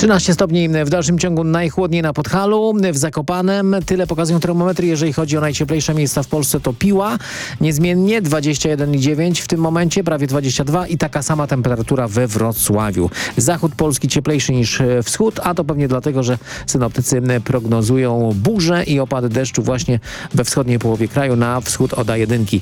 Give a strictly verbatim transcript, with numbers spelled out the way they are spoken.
trzynaście stopni w dalszym ciągu, najchłodniej na Podhalu, w Zakopanem. Tyle pokazują termometry. Jeżeli chodzi o najcieplejsze miejsca w Polsce, to Piła niezmiennie dwadzieścia jeden i dziewięć w tym momencie, prawie dwadzieścia dwa i taka sama temperatura we Wrocławiu. Zachód Polski cieplejszy niż wschód, a to pewnie dlatego, że synoptycy prognozują burze i opady deszczu właśnie we wschodniej połowie kraju, na wschód od A jeden.